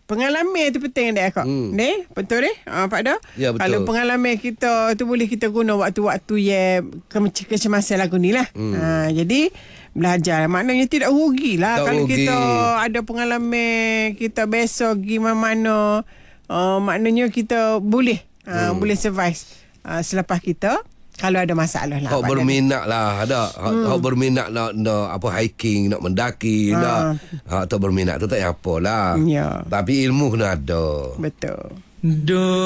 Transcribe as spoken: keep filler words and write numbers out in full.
pengalaman tu penting dek akak. Hmm. Dek, betul dek? Ah, Pak Dah? Ya, betul. Kalau pengalaman kita tu boleh kita guna waktu-waktu yang ke- kecemasan lagu ni lah. Hmm. Ha, jadi belajar. Maknanya tidak rugi lah tak kalau rugi. kita ada pengalaman, kita besok pergi mana-mana. Uh, maknanya kita boleh uh, hmm. boleh survive uh, selepas kita kalau ada masalah lah. Hak berminat lah ada. Hak, hmm. hak berminat nak, nak apa hiking, nak mendaki, ha. nak hak tu berminat tu tak apa lah. Ya. Tapi ilmu kena ada. Betul. Do